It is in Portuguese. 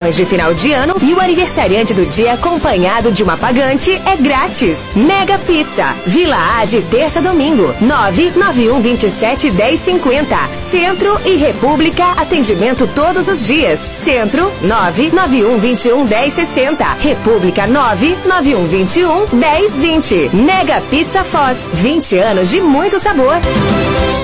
festas de final de ano e o aniversariante do dia acompanhado de uma pagante é grátis. Mega Pizza, Vila A de terça a domingo, 991271050. Centro e República, atendimento todos os dias. Centro, 991211060. República, 991211020. Mega Pizza Foz, 20 anos de muito sabor.